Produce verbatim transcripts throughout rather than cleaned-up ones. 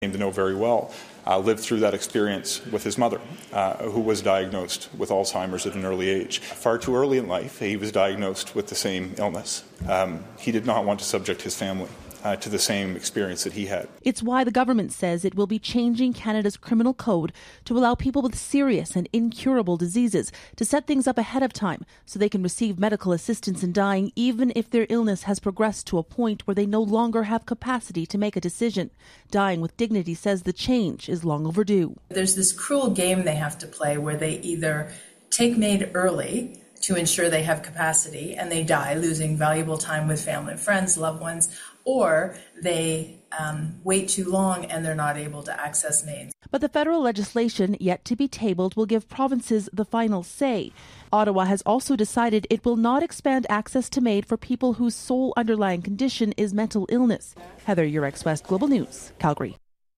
came to know very well, uh, lived through that experience with his mother, uh, who was diagnosed with Alzheimer's at an early age. Far too early in life, he was diagnosed with the same illness. Um, he did not want to subject his family Uh, to the same experience that he had. It's why the government says it will be changing Canada's criminal code to allow people with serious and incurable diseases to set things up ahead of time so they can receive medical assistance in dying even if their illness has progressed to a point where they no longer have capacity to make a decision. Dying with Dignity says the change is long overdue. There's this cruel game they have to play where they either take MAID early to ensure they have capacity and they die, losing valuable time with family and friends, loved ones, or they um, wait too long and they're not able to access MAID. But the federal legislation yet to be tabled will give provinces the final say. Ottawa has also decided it will not expand access to MAID for people whose sole underlying condition is mental illness. Heather Urex, West Global News, Calgary.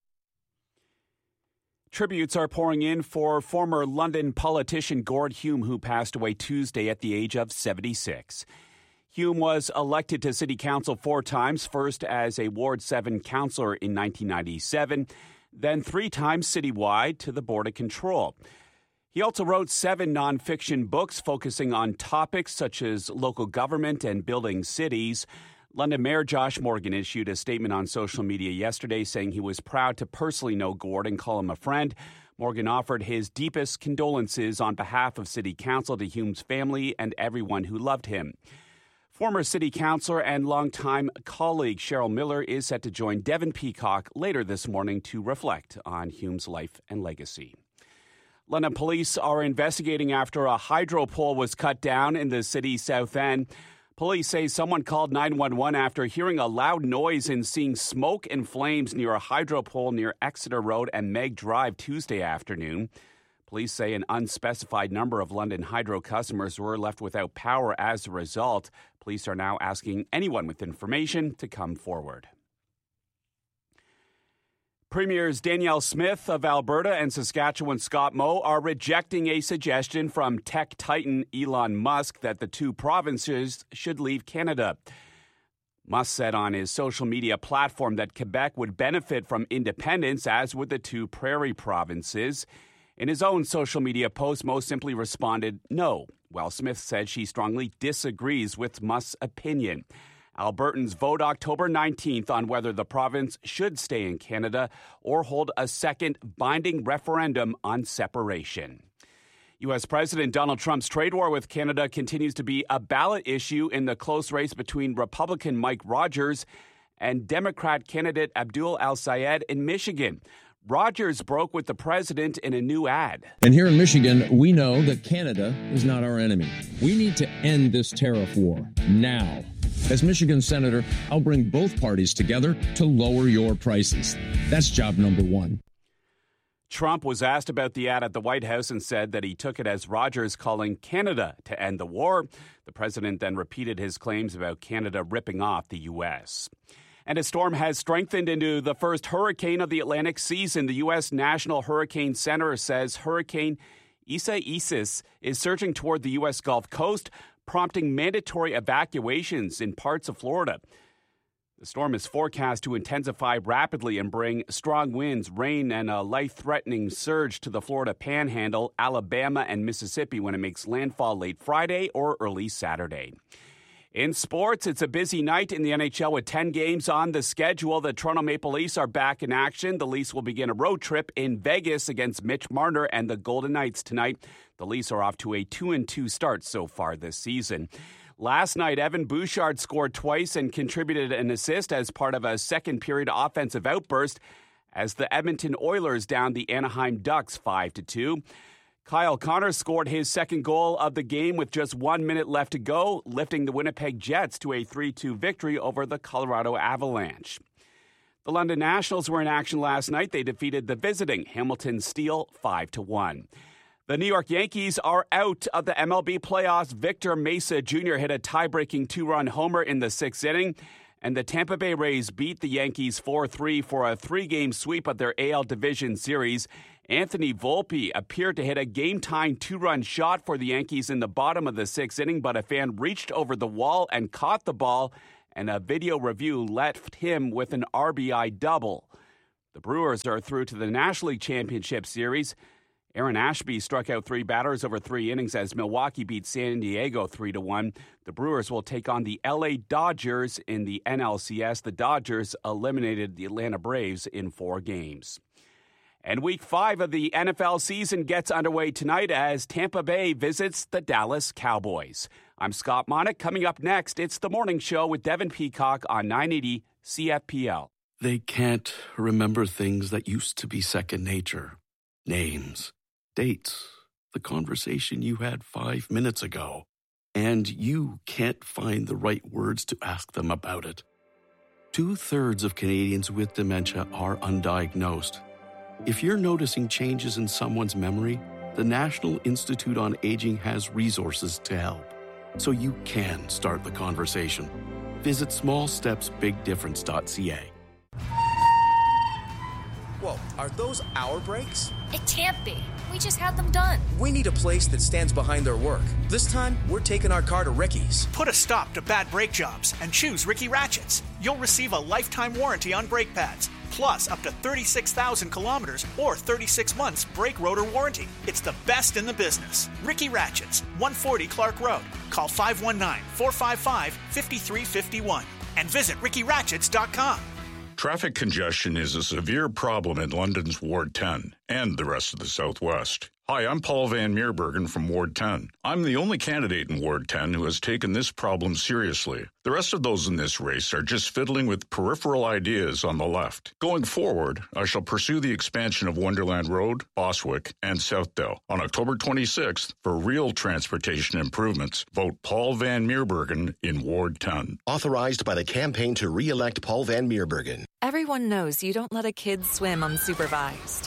Tributes are pouring in for former London politician Gord Hume, who passed away Tuesday at the age of seventy-six. Hume was elected to City Council four times, first as a Ward seven councillor in nineteen ninety-seven, then three times citywide to the Board of Control. He also wrote seven nonfiction books focusing on topics such as local government and building cities. London Mayor Josh Morgan issued a statement on social media yesterday saying he was proud to personally know Gord and call him a friend. Morgan offered his deepest condolences on behalf of City Council to Hume's family and everyone who loved him. Former City Councillor and longtime colleague Cheryl Miller is set to join Devin Peacock later this morning to reflect on Hume's life and legacy. London police are investigating after a hydro pole was cut down in the city's south end. Police say someone called nine one one after hearing a loud noise and seeing smoke and flames near a hydro pole near Exeter Road and Meg Drive Tuesday afternoon. Police say an unspecified number of London Hydro customers were left without power as a result. Police are now asking anyone with information to come forward. Premiers Danielle Smith of Alberta and Saskatchewan Scott Moe are rejecting a suggestion from tech titan Elon Musk that the two provinces should leave Canada. Musk said on his social media platform that Quebec would benefit from independence, as would the two prairie provinces. In his own social media post, Moe simply responded, no, while Smith said she strongly disagrees with Musk's opinion. Albertans vote October nineteenth on whether the province should stay in Canada or hold a second binding referendum on separation. U S. President Donald Trump's trade war with Canada continues to be a ballot issue in the close race between Republican Mike Rogers and Democrat candidate Abdul El-Sayed in Michigan. Rogers broke with the president in a new ad. And here in Michigan, we know that Canada is not our enemy. We need to end this tariff war now. As Michigan Senator, I'll bring both parties together to lower your prices. That's job number one. Trump was asked about the ad at the White House and said that he took it as Rogers calling Canada to end the war. The president then repeated his claims about Canada ripping off the U S. And a storm has strengthened into the first hurricane of the Atlantic season. The U S. National Hurricane Center says Hurricane Isaias is surging toward the U S. Gulf Coast, prompting mandatory evacuations in parts of Florida. The storm is forecast to intensify rapidly and bring strong winds, rain, and a life-threatening surge to the Florida Panhandle, Alabama, and Mississippi when it makes landfall late Friday or early Saturday. In sports, it's a busy night in the N H L with ten games on the schedule. The Toronto Maple Leafs are back in action. The Leafs will begin a road trip in Vegas against Mitch Marner and the Golden Knights tonight. The Leafs are off to a two and two start so far this season. Last night, Evan Bouchard scored twice and contributed an assist as part of a second-period offensive outburst as the Edmonton Oilers downed the Anaheim Ducks five to two. Kyle Connor scored his second goal of the game with just one minute left to go, lifting the Winnipeg Jets to a three two victory over the Colorado Avalanche. The London Nationals were in action last night. They defeated the visiting Hamilton Steel five to one. The New York Yankees are out of the M L B playoffs. Victor Mesa Junior hit a tie-breaking two-run homer in the sixth inning, and the Tampa Bay Rays beat the Yankees four three for a three-game sweep of their A L Division Series. Anthony Volpe appeared to hit a game-tying two-run shot for the Yankees in the bottom of the sixth inning, but a fan reached over the wall and caught the ball, and a video review left him with an R B I double. The Brewers are through to the National League Championship Series. Aaron Ashby struck out three batters over three innings as Milwaukee beat San Diego three to one. The Brewers will take on the L A Dodgers in the N L C S. The Dodgers eliminated the Atlanta Braves in four games. And week five of the N F L season gets underway tonight as Tampa Bay visits the Dallas Cowboys. I'm Scott Monick. Coming up next, it's The Morning Show with Devin Peacock on nine eighty C F P L. They can't remember things that used to be second nature. Names, dates, the conversation you had five minutes ago. And you can't find the right words to ask them about it. Two-thirds of Canadians with dementia are undiagnosed. If you're noticing changes in someone's memory, the National Institute on Aging has resources to help, so you can start the conversation. Visit small steps big difference dot c a. Whoa, are those our brakes? It can't be. We just had them done. We need a place that stands behind their work. This time, we're taking our car to Ricky's. Put a stop to bad brake jobs and choose Ricky Ratchets. You'll receive a lifetime warranty on brake pads, plus up to thirty-six thousand kilometers or thirty-six months brake rotor warranty. It's the best in the business. Ricky Ratchets, one forty Clark Road. Call five one nine, four five five, five three five one and visit ricky ratchets dot com. Traffic congestion is a severe problem in London's Ward ten and the rest of the Southwest. Hi, I'm Paul Van Meerbergen from Ward ten. I'm the only candidate in Ward ten who has taken this problem seriously. The rest of those in this race are just fiddling with peripheral ideas on the left. Going forward, I shall pursue the expansion of Wonderland Road, Boswick, and Southdale. On October twenty-sixth, for real transportation improvements, vote Paul Van Meerbergen in Ward ten. Authorized by the campaign to re-elect Paul Van Meerbergen. Everyone knows you don't let a kid swim unsupervised.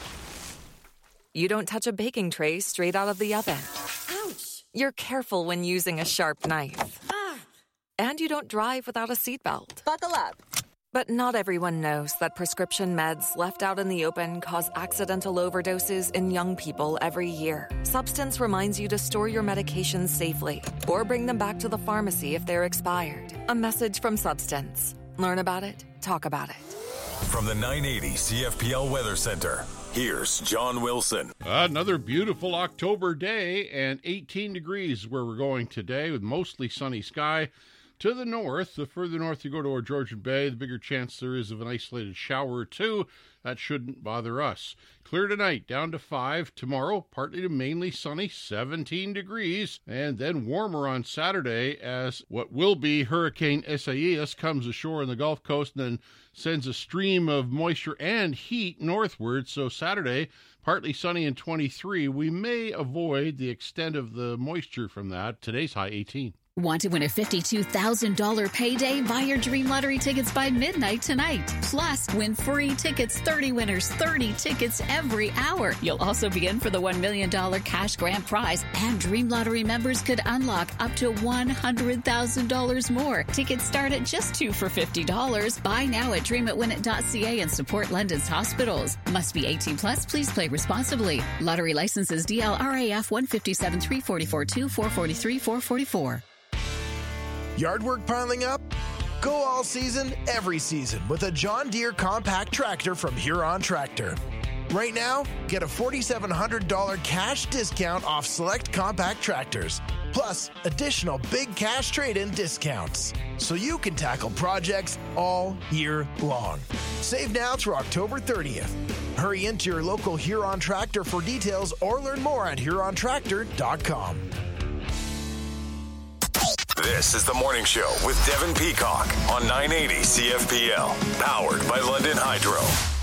You don't touch a baking tray straight out of the oven. Ouch! You're careful when using a sharp knife. Ah. And you don't drive without a seatbelt. Buckle up. But not everyone knows that prescription meds left out in the open cause accidental overdoses in young people every year. Substance reminds you to store your medications safely or bring them back to the pharmacy if they're expired. A message from Substance. Learn about it, talk about it. From the nine eighty C F P L Weather Center, here's John Wilson. Another beautiful October day and eighteen degrees where we're going today with mostly sunny sky. To the north, the further north you go to our Georgian Bay, the bigger chance there is of an isolated shower or two. That shouldn't bother us. Clear tonight, down to five. Tomorrow, partly to mainly sunny, seventeen degrees. And then warmer on Saturday as what will be Hurricane Isaias comes ashore on the Gulf Coast and then sends a stream of moisture and heat northward. So Saturday, partly sunny and twenty-three. We may avoid the extent of the moisture from that. Today's high eighteen. Want to win a fifty-two thousand dollars payday? Buy your Dream Lottery tickets by midnight tonight. Plus, win free tickets, thirty winners, thirty tickets every hour. You'll also be in for the one million dollars cash grand prize, and Dream Lottery members could unlock up to one hundred thousand dollars more. Tickets start at just two for fifty dollars. Buy now at dream it win it dot c a and support London's hospitals. Must be eighteen plus. Please play responsibly. Lottery licenses D L R A F one fifty-seven three forty-four two four forty-three four forty-four. Yard work piling up? Go all season, every season with a John Deere compact tractor from Huron Tractor. Right now, get a four thousand seven hundred dollars cash discount off select compact tractors, plus additional big cash trade-in discounts, so you can tackle projects all year long. Save now through October thirtieth. Hurry into your local Huron Tractor for details or learn more at huron tractor dot com. This is The Morning Show with Devin Peacock on nine eighty C F P L, powered by London Hydro.